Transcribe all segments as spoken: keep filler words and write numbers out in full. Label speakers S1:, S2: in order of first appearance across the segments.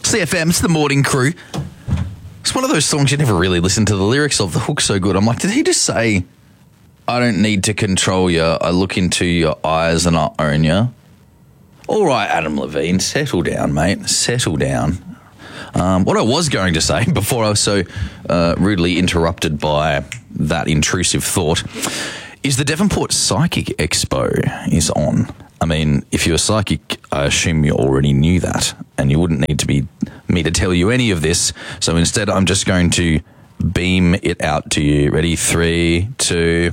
S1: C F M, it's the morning crew. It's one of those songs you never really listen to the lyrics of. The hook's so good. I'm like, did he just say, I don't need to control you, I look into your eyes and I own you? All right, Adam Levine, settle down, mate. Settle down. Um, what I was going to say before I was so uh, rudely interrupted by that intrusive thought is the Devonport Psychic Expo is on. I mean, if you're psychic, I assume you already knew that, and you wouldn't need to be me to tell you any of this. So instead, I'm just going to beam it out to you. Ready? Three, two.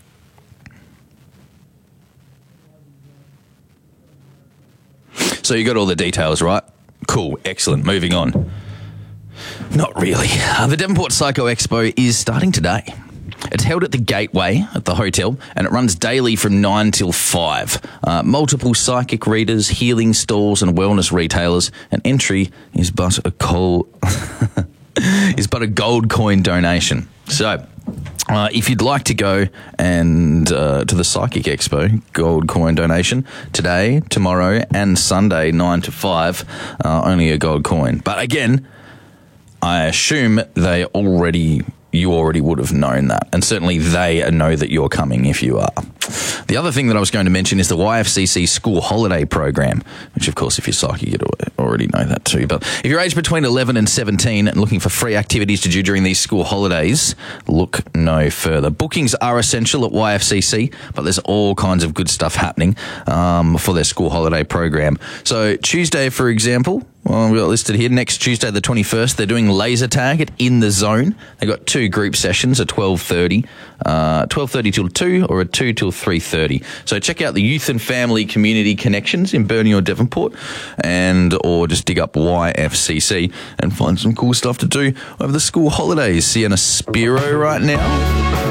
S1: So you got all the details, right? Cool, excellent. Moving on. Not really. Uh, the Devonport Psycho Expo is starting today. It's held at the Gateway at the hotel, and it runs daily from nine till five. Uh, multiple psychic readers, healing stalls, and wellness retailers. And entry is but a coal is but a gold coin donation. So, uh, if you'd like to go and uh, to the Psychic Expo, gold coin donation today, tomorrow, and Sunday, nine to five, uh, only a gold coin. But again, I assume they already. You already would have known that, and certainly they know that you're coming if you are. The other thing that I was going to mention is the Y F C C school holiday program, which of course if you're psychic you'd already know that too. But if you're aged between eleven and seventeen and looking for free activities to do during these school holidays, look no further. Bookings are essential at Y F C C, but there's all kinds of good stuff happening um, for their school holiday program. So Tuesday, for example, well, we've got listed here. Next Tuesday, the twenty-first, they're doing laser tag at In the Zone. They've got two group sessions at twelve thirty, uh, twelve thirty till two or at two till three thirty. So check out the Youth and Family Community Connections in Burnie or Devonport, and or just dig up Y F C C and find some cool stuff to do over the school holidays. Sienna Spiro right now.